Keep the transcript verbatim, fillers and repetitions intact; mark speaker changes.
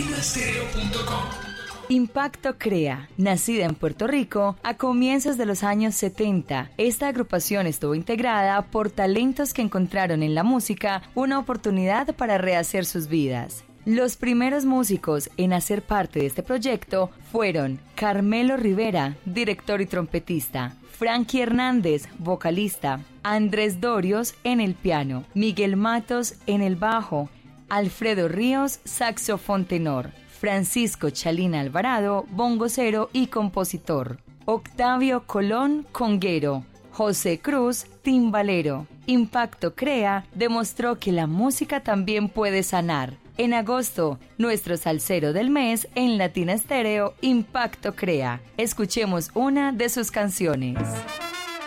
Speaker 1: latina stereo punto com.
Speaker 2: Impacto Crea, nacida en Puerto Rico a comienzos de los años setenta, esta agrupación estuvo integrada por talentos que encontraron en la música una oportunidad para rehacer sus vidas. Los primeros músicos en hacer parte de este proyecto fueron Carmelo Rivera, director y trompetista, Frankie Hernández, vocalista, Andrés Dorios en el piano, Miguel Matos en el bajo, Alfredo Ríos, saxofón tenor, Francisco Chalina Alvarado, bongocero y compositor, Octavio Colón, conguero, José Cruz, timbalero. Impacto Crea demostró que la música también puede sanar. En agosto, nuestro salsero del mes en Latina Stereo, Impacto Crea. Escuchemos una de sus canciones.